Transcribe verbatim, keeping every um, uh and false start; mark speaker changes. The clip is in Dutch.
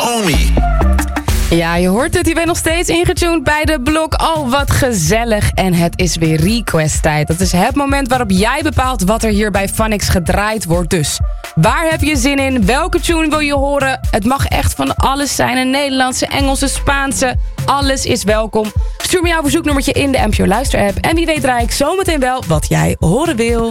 Speaker 1: Omi.
Speaker 2: Ja, je hoort het, je bent nog steeds ingetuned bij de blok. Oh, wat gezellig. En het is weer request tijd. Dat is het moment waarop jij bepaalt wat er hier bij Funix gedraaid wordt. Dus, waar heb je zin in? Welke tune wil je horen? Het mag echt van alles zijn. Een Nederlandse, Engelse, Spaanse. Alles is welkom. Stuur me jouw verzoeknummertje in de M P O Luister app. En wie weet draai ik zometeen wel wat jij horen wil.